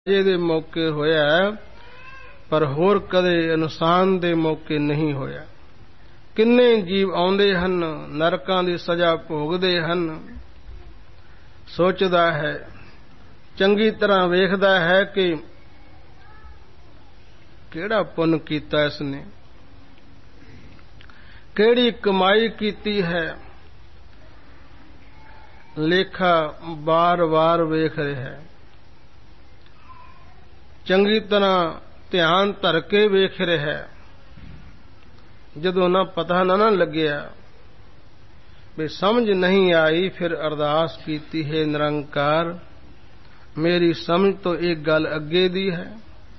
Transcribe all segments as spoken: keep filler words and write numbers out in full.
ਦੇ ਮੌਕੇ ਹੋਇਆ, ਪਰ ਹੋਰ ਕਦੇ ਇਨਸਾਨ ਦੇ ਮੌਕੇ ਨਹੀਂ ਹੋਇਆ। ਕਿੰਨੇ ਜੀਵ ਆਉਂਦੇ ਹਨ, ਨਰਕਾਂ ਦੀ ਸਜ਼ਾ ਭੋਗਦੇ ਹਨ। ਸੋਚਦਾ ਹੈ, ਚੰਗੀ ਤਰ੍ਹਾਂ ਵੇਖਦਾ ਹੈ ਕਿ ਕਿਹੜਾ ਪੁੰਨ ਕੀਤਾ ਇਸਨੇ, ਕਿਹੜੀ ਕਮਾਈ ਕੀਤੀ ਹੈ। ਲੇਖਾ ਬਾਰ-ਬਾਰ ਵੇਖ ਰਿਹਾ ਹੈ, ਚੰਗੀ ਤਰ੍ਹਾਂ ਧਿਆਨ ਧਰ ਕੇ ਵੇਖ ਰਿਹਾ ਹੈ। ਜਦੋਂ ਨਾ ਪਤਾ ਨਾ ਨਾ ਲੱਗਿਆ, ਵੀ ਸਮਝ ਨਹੀਂ ਆਈ, ਫਿਰ ਅਰਦਾਸ ਕੀਤੀ ਹੈ, ਨਿਰੰਕਾਰ ਮੇਰੀ ਸਮਝ ਤੋਂ ਇਹ ਗੱਲ ਅੱਗੇ ਦੀ ਹੈ।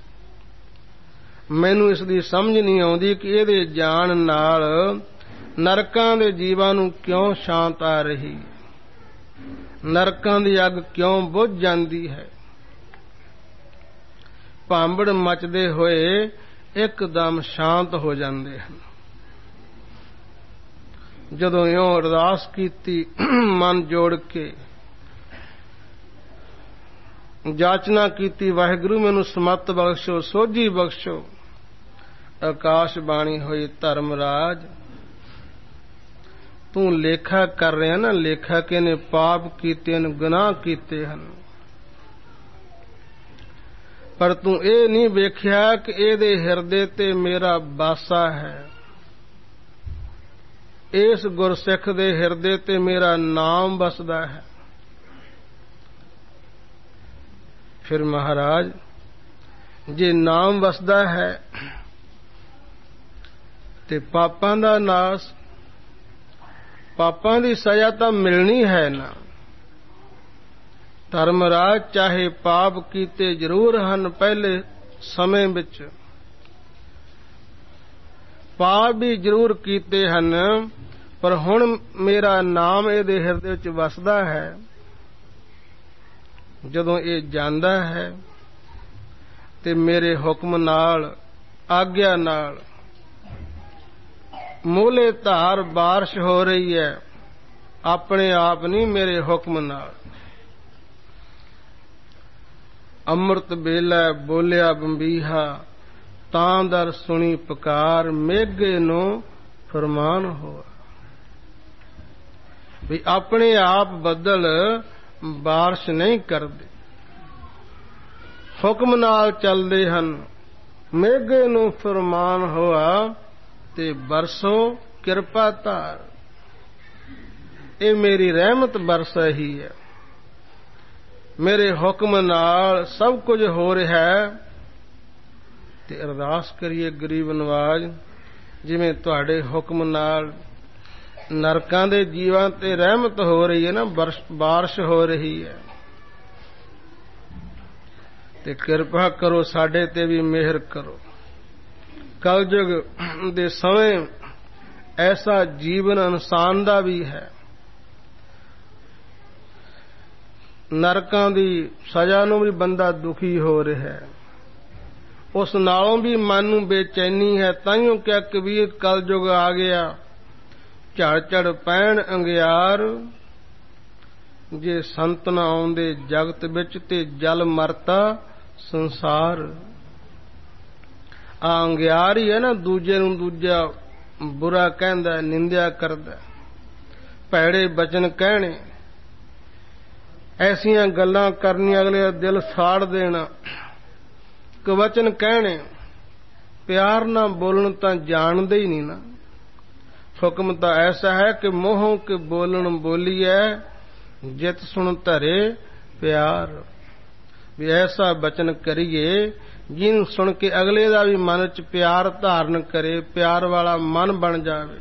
ਮੈਨੂੰ ਇਸ ਦੀ ਸਮਝ ਨਹੀਂ ਆਉਂਦੀ ਕਿ ਇਹਦੇ ਜਾਣ ਨਾਲ ਨਰਕਾਂ ਦੇ ਜੀਵਾਂ ਨੂੰ ਕਿਉਂ ਸ਼ਾਂਤ ਆ ਰਹੀ, ਨਰਕਾਂ ਦੀ ਅੱਗ ਕਿਉਂ ਬੁਝ ਜਾਂਦੀ ਹੈ। ਭਾਂਬੜ ਮਚਦੇ ਹੋਏ ਇੱਕਦਮ ਸ਼ਾਂਤ ਹੋ ਜਾਂਦੇ ਹਨ। ਜਦੋਂ ਇਉਂ ਅਰਦਾਸ ਕੀਤੀ, ਮਨ ਜੋੜ ਕੇ ਜਾਚਨਾ ਕੀਤੀ, ਵਾਹਿਗੁਰੂ ਮੈਨੂੰ ਸਮਤ ਬਖਸ਼ੋ, ਸੋਝੀ ਬਖਸ਼ੋ। ਆਕਾਸ਼ ਬਾਣੀ ਹੋਈ, ਧਰਮਰਾਜ ਤੂੰ ਲੇਖਾ ਕਰ ਰਿਹਾ ਨਾ, ਲੇਖਾ ਕੇ ਨੇ ਪਾਪ ਕੀਤੇ ਨੇ, ਗੁਨਾਹ ਕੀਤੇ ਹਨ, ਪਰ ਤੂੰ ਇਹ ਨਹੀਂ ਵੇਖਿਆ ਕਿ ਇਹਦੇ ਹਿਰਦੇ ਤੇ ਮੇਰਾ ਵਾਸਾ ਹੈ। ਇਸ ਗੁਰਸਿੱਖ ਦੇ ਹਿਰਦੇ ਤੇ ਮੇਰਾ ਨਾਮ ਵਸਦਾ ਹੈ। ਫਿਰ ਮਹਾਰਾਜ, ਜੇ ਨਾਮ ਵਸਦਾ ਹੈ ਤੇ ਪਾਪਾਂ ਦਾ ਨਾਸ, ਪਾਪਾਂ ਦੀ ਸਜ਼ਾ ਤਾਂ ਮਿਲਣੀ ਹੈ ਨਾ। ਧਰਮਰਾਜ ਚਾਹੇ ਪਾਪ ਕੀਤੇ ਜ਼ਰੂਰ ਹਨ, ਪਹਿਲੇ ਸਮੇਂ ਵਿੱਚ ਪਾਪ ਵੀ ਜ਼ਰੂਰ ਕੀਤੇ ਹਨ, ਪਰ ਹੁਣ ਮੇਰਾ ਨਾਮ ਇਹਦੇ ਹਿਰਦੇ ਵਿੱਚ ਵਸਦਾ ਹੈ। ਜਦੋਂ ਇਹ ਜਾਂਦਾ ਹੈ ਤੇ ਮੇਰੇ ਹੁਕਮ ਨਾਲ, ਆਗਿਆ ਨਾਲ ਮੂਲੇ ਧਾਰ ਬਾਰਿਸ਼ ਹੋ ਰਹੀ ਹੈ, ਆਪਣੇ ਆਪ ਨਹੀਂ, ਮੇਰੇ ਹੁਕਮ ਨਾਲ। ਅੰਮ੍ਰਿਤ ਵੇਲੇ ਬੋਲਿਆ ਬੰਬੀਹਾ, ਤਾਂ ਦਰ ਸੁਣੀ ਪੁਕਾਰ, ਮੇਘੇ ਨੂੰ ਫਰਮਾਨ ਹੋਆ। ਵੀ ਆਪਣੇ ਆਪ ਬੱਦਲ ਬਾਰਿਸ਼ ਨਹੀਂ ਕਰਦੇ, ਹੁਕਮ ਨਾਲ ਚੱਲਦੇ ਹਨ। ਮੇਘੇ ਨੂੰ ਫਰਮਾਨ ਹੋਆ ਤੇ ਬਰਸੋ ਕਿਰਪਾ ਧਾਰ। ਇਹ ਮੇਰੀ ਰਹਿਮਤ ਬਰਸ ਰਹੀ ਹੈ, ਮੇਰੇ ਹੁਕਮ ਨਾਲ ਸਭ ਕੁਝ ਹੋ ਰਿਹਾ ਹੈ। ਤੇ ਅਰਦਾਸ ਕਰੀਏ ਗਰੀਬ ਨਵਾਜ, ਜਿਵੇਂ ਤੁਹਾਡੇ ਹੁਕਮ ਨਾਲ ਨਰਕਾਂ ਦੇ ਜੀਵਾਂ ਤੇ ਰਹਿਮਤ ਹੋ ਰਹੀ ਹੈ ਨਾ, ਬਾਰਿਸ਼ ਹੋ ਰਹੀ ਹੈ, ਤੇ ਕਿਰਪਾ ਕਰੋ, ਸਾਡੇ ਤੇ ਵੀ ਮਿਹਰ ਕਰੋ। ਕਲਯੁਗ ਦੇ ਸਮੇਂ ਐਸਾ ਜੀਵਨ ਇਨਸਾਨ ਦਾ ਵੀ ਹੈ, ਨਰਕਾਂ ਦੀ ਸਜ਼ਾ ਨੂੰ ਵੀ ਬੰਦਾ ਦੁਖੀ ਹੋ ਰਿਹਾ ਹੈ, ਉਸ ਨਾਲੋਂ ਵੀ ਮਨ ਨੂੰ ਬੇਚੈਨੀ ਹੈ। ਤਾਈਓ ਕਿਹਾ ਕਬੀਰ, ਕਲਯੁਗ ਆ ਗਿਆ, ਝੜ ਝੜ ਪੈਣ ਅੰਗਿਆਰ, ਜੇ ਸੰਤ ਨਾ ਆਉਂਦੇ ਜਗਤ ਵਿੱਚ ਤੇ ਜਲ ਮਰਤਾ ਸੰਸਾਰ। ਆ ਅੰਗਿਆਰ ਹੀ ਹੈ ਨਾ, ਦੂਜੇ ਨੂੰ ਦੂਜਾ ਬੁਰਾ ਕਹਿੰਦਾ, ਨਿੰਦਿਆ ਕਰਦਾ, ਭੈੜੇ ਬਚਨ ਕਹਿਣੇ, ਐਸੀਆਂ ਗੱਲਾਂ ਕਰਨੀਆਂ, ਅਗਲੇ ਦਾ ਦਿਲ ਸਾੜ ਦੇਣਾ, ਕਵਚਨ ਕਹਿਣੇ, ਪਿਆਰ ਨਾਲ ਬੋਲਣ ਤਾਂ ਜਾਣਦੇ ਹੀ ਨਹੀਂ ਨਾ। ਹੁਕਮ ਤਾਂ ਐਸਾ ਹੈ ਕਿ ਮੋਹੋਂ ਕੇ ਬੋਲਣ ਬੋਲੀਐ, ਜਿਤ ਸੁਣ ਧਰੇ ਪਿਆਰ। ਵੀ ਐਸਾ ਬਚਨ ਕਰੀਏ ਜਿਹਨੂੰ ਸੁਣ ਕੇ ਅਗਲੇ ਦਾ ਵੀ ਮਨ ਚ ਪਿਆਰ ਧਾਰਨ ਕਰੇ, ਪਿਆਰ ਵਾਲਾ ਮਨ ਬਣ ਜਾਵੇ।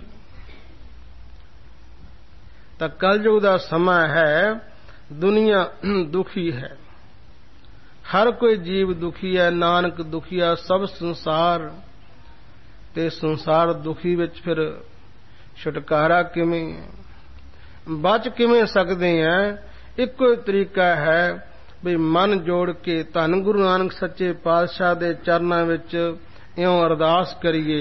ਤਾਂ ਕਲਯੁਗ ਦਾ ਸਮਾਂ ਹੈ, ਦੁਨੀਆ ਦੁਖੀ ਹੈ, ਹਰ ਕੋਈ ਜੀਵ ਦੁਖੀ ਹੈ। ਨਾਨਕ ਦੁਖੀਆ ਸਭ ਸੰਸਾਰ, ਤੇ ਸੰਸਾਰ ਦੁਖੀ ਵਿੱਚ ਫਿਰ ਛੁਟਕਾਰਾ ਕਿਵੇਂ, ਬਚ ਕਿਵੇਂ ਸਕਦੇ ਆ? ਇੱਕੋ ਹੀ ਤਰੀਕਾ ਹੈ ਵੀ ਮਨ ਜੋੜ ਕੇ ਧੰਨ ਗੁਰੂ ਨਾਨਕ ਸੱਚੇ ਪਾਤਸ਼ਾਹ ਦੇ ਚਰਨਾਂ ਵਿੱਚ ਇਉਂ ਅਰਦਾਸ ਕਰੀਏ,